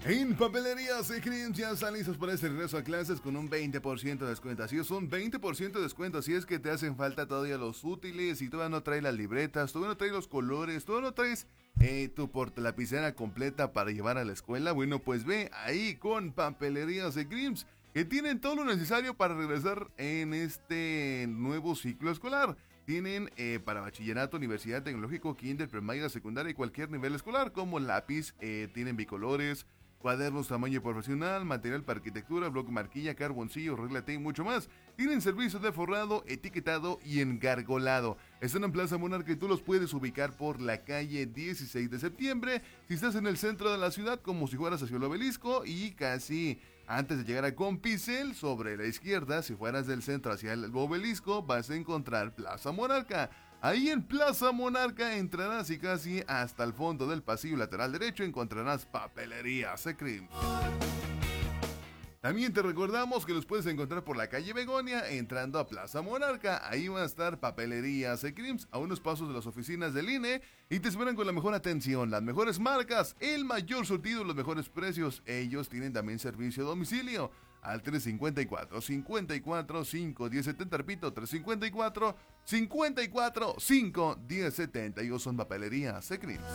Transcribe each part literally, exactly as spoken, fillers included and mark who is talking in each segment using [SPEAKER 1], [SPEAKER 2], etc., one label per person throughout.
[SPEAKER 1] En Papelerías y Creams ya están listos para este regreso a clases con un veinte por ciento de descuento. Así es, un veinte por ciento de descuento. Si es que te hacen falta todavía los útiles y todavía no traes las libretas, todavía no traes los colores, todavía no traes eh, tu portalapicera completa para llevar a la escuela. Bueno, pues ve ahí con Papelerías y Creams, que tienen todo lo necesario para regresar en este nuevo ciclo escolar. Tienen eh, para bachillerato, universidad, tecnológico, kinder, primaria, secundaria y cualquier nivel escolar, como lápiz, eh, tienen bicolores, cuadernos tamaño profesional, material para arquitectura, bloc marquilla, carboncillo, reglate y mucho más. Tienen servicio de forrado, etiquetado y engargolado. Están en Plaza Monarca y tú los puedes ubicar por la calle dieciséis de septiembre. Si estás en el centro de la ciudad, como si fueras hacia el Obelisco y casi antes de llegar a Compicel, sobre la izquierda, si fueras del centro hacia el Obelisco, vas a encontrar Plaza Monarca. Ahí en Plaza Monarca entrarás y casi hasta el fondo del pasillo lateral derecho encontrarás Papelerías y Creams. También te recordamos que los puedes encontrar por la calle Begonia entrando a Plaza Monarca. Ahí van a estar Papelerías y Creams a unos pasos de las oficinas del I N E y te esperan con la mejor atención, las mejores marcas, el mayor surtido, los mejores precios. Ellos tienen también servicio a domicilio al tres cinco cuatro, cinco cuatro, cinco uno cero siete cero, repito, tres cinco cuatro, cinco cuatro, cinco uno cero siete cero. Ellos son Papelerías y Creams.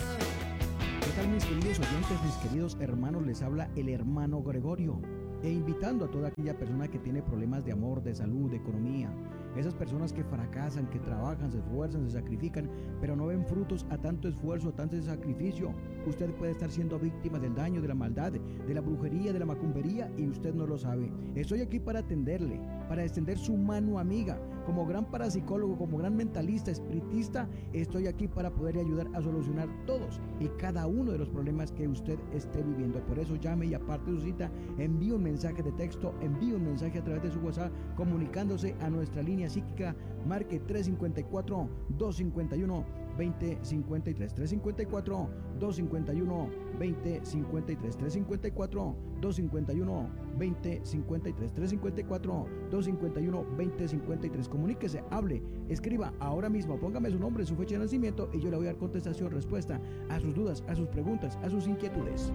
[SPEAKER 2] ¿Qué tal, mis queridos oyentes, mis queridos hermanos? Les habla el hermano Gregorio, e invitando a toda aquella persona que tiene problemas de amor, de salud, de economía, esas personas que fracasan, que trabajan, se esfuerzan, se sacrifican, pero no ven frutos a tanto esfuerzo, a tanto sacrificio. Usted puede estar siendo víctima del daño, de la maldad, de la brujería, de la macumbería, y usted no lo sabe. Estoy aquí para atenderle, para extender su mano amiga. Como gran parapsicólogo, como gran mentalista, espiritista, estoy aquí para poderle ayudar a solucionar todos y cada uno de los problemas que usted esté viviendo. Por eso llame y aparte de su cita, envíe un mensaje de texto, envíe un mensaje a través de su WhatsApp, comunicándose a nuestra línea psíquica. Marque tres cinco cuatro, dos cinco uno, dos cero cinco tres, tres cinco cuatro, dos cinco uno, dos cero cinco tres, tres cinco cuatro, dos cinco uno, dos cero cinco tres, tres cinco cuatro, dos cinco uno, dos cero cinco tres. Comuníquese, hable, escriba ahora mismo, póngame su nombre, su fecha de nacimiento y yo le voy a dar contestación, respuesta a sus dudas, a sus preguntas, a sus inquietudes.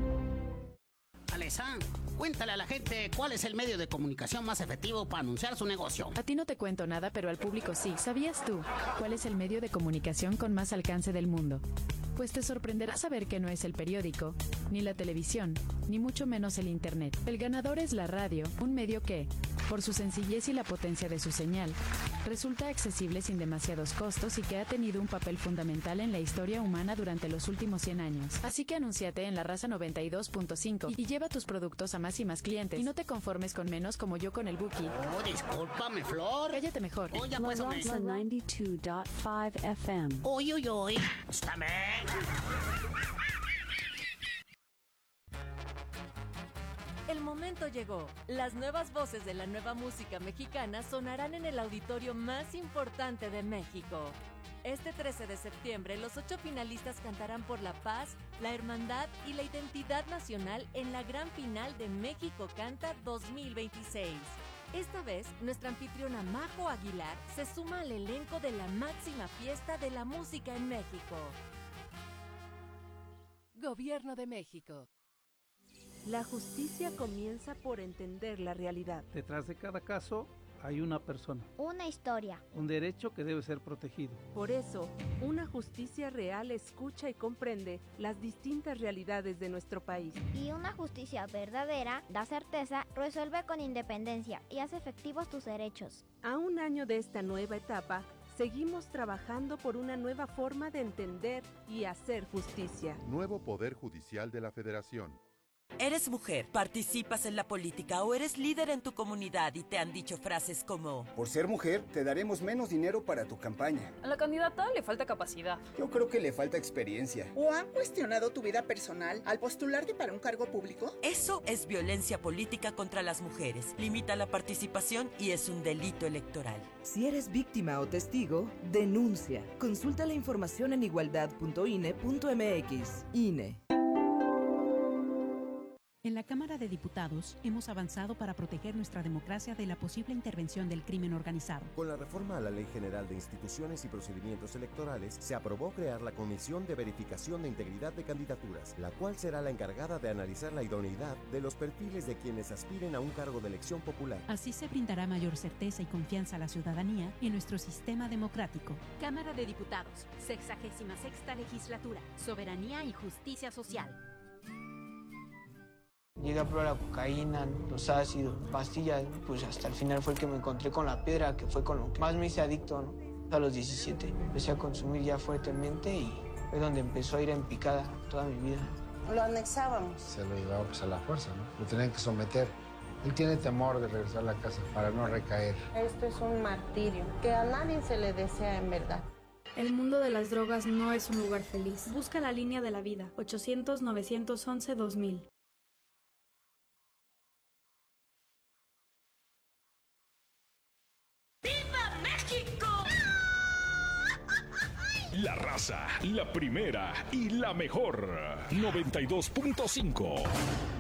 [SPEAKER 3] Alessandro, cuéntale a la gente cuál es el medio de comunicación más efectivo para anunciar su negocio.
[SPEAKER 4] A ti no te cuento nada, pero al público sí. ¿Sabías tú cuál es el medio de comunicación con más alcance del mundo? Pues te sorprenderá saber que no es el periódico, ni la televisión, ni mucho menos el internet. El ganador es la radio, un medio que, por su sencillez y la potencia de su señal, resulta accesible sin demasiados costos y que ha tenido un papel fundamental en la historia humana durante los últimos cien años. Así que anúnciate en La Raza noventa y dos punto cinco y lleva tus productos a más y más clientes. Y no te conformes con menos como yo con el Buki.
[SPEAKER 3] Oh, discúlpame, Flor.
[SPEAKER 4] Cállate mejor.
[SPEAKER 3] Oh, ya
[SPEAKER 5] La
[SPEAKER 3] pues, hombre.
[SPEAKER 5] Raza noventa y dos punto cinco F M.
[SPEAKER 3] Uy, uy, uy. Estáme.
[SPEAKER 6] El momento llegó. Las nuevas voces de la nueva música mexicana sonarán en el auditorio más importante de México. Este trece de septiembre, los ocho finalistas cantarán por la paz, la hermandad y la identidad nacional en la gran final de México Canta dos mil veintiséis. Esta vez, nuestra anfitriona Majo Aguilar se suma al elenco de la máxima fiesta de la música en México. Gobierno de México. La justicia comienza por entender la realidad.
[SPEAKER 7] Detrás de cada caso hay una persona,
[SPEAKER 8] una historia,
[SPEAKER 7] un derecho que debe ser protegido.
[SPEAKER 6] Por eso, una justicia real escucha y comprende las distintas realidades de nuestro país.
[SPEAKER 8] Y una justicia verdadera da certeza, resuelve con independencia y hace efectivos tus derechos.
[SPEAKER 6] A un año de esta nueva etapa, seguimos trabajando por una nueva forma de entender y hacer justicia.
[SPEAKER 9] Nuevo Poder Judicial de la Federación.
[SPEAKER 10] ¿Eres mujer, participas en la política o eres líder en tu comunidad y te han dicho frases como:
[SPEAKER 11] por ser mujer, te daremos menos dinero para tu campaña?
[SPEAKER 12] A la candidata le falta capacidad.
[SPEAKER 11] Yo creo que le falta experiencia.
[SPEAKER 13] ¿O han cuestionado tu vida personal al postularte para un cargo público?
[SPEAKER 10] Eso es violencia política contra las mujeres. Limita la participación y es un delito electoral.
[SPEAKER 14] Si eres víctima o testigo, denuncia. Consulta la información en igualdad punto I N E punto M X. I N E.
[SPEAKER 15] En la Cámara de Diputados hemos avanzado para proteger nuestra democracia de la posible intervención del crimen organizado.
[SPEAKER 16] Con la reforma a la Ley General de Instituciones y Procedimientos Electorales, se aprobó crear la Comisión de Verificación de Integridad de Candidaturas, la cual será la encargada de analizar la idoneidad de los perfiles de quienes aspiren a un cargo de elección popular.
[SPEAKER 15] Así se brindará mayor certeza y confianza a la ciudadanía en nuestro sistema democrático.
[SPEAKER 17] Cámara de Diputados, sexagésima sexta legislatura, soberanía y justicia social.
[SPEAKER 18] Llegué a probar la cocaína, los ácidos, pastillas, pues hasta el final fue el que me encontré con la piedra, que fue con lo que más me hice adicto, ¿no? A los diecisiete empecé a consumir ya fuertemente y fue donde empezó a ir en picada toda mi vida.
[SPEAKER 19] Lo anexábamos.
[SPEAKER 20] Se lo llevaba pues a la fuerza, ¿no? Lo tenían que someter. Él tiene temor de regresar a la casa para no recaer.
[SPEAKER 19] Esto es un martirio que a nadie se le desea en verdad.
[SPEAKER 21] El mundo de las drogas no es un lugar feliz. Busca la línea de la vida, ochocientos, novecientos once, dos mil.
[SPEAKER 22] La raza, la primera y la mejor. noventa y dos punto cinco.